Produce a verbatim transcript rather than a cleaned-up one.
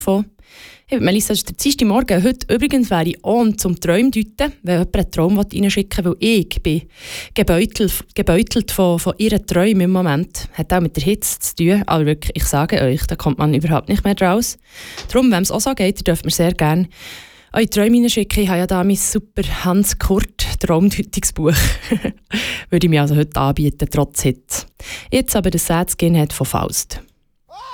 von. Hey, Melissa, das ist der Dienstag Morgen. Heute übrigens wäre ich on zum Träumen deuten, wenn jemand einen Traum reinschicken will, weil ich bin gebeutelt, gebeutelt von, von ihren Träumen im Moment. Hat auch mit der Hitze zu tun, aber wirklich, ich sage euch, da kommt man überhaupt nicht mehr raus. Darum, wenn es auch so geht, ihr dürft mir sehr gerne eure Träume reinschicken. Ich habe ja da mein super Hans Kurt Traumdeutungsbuch. Würde ich mir also heute anbieten, trotz Hitze. Jetzt aber das Sad Skinhead von Faust.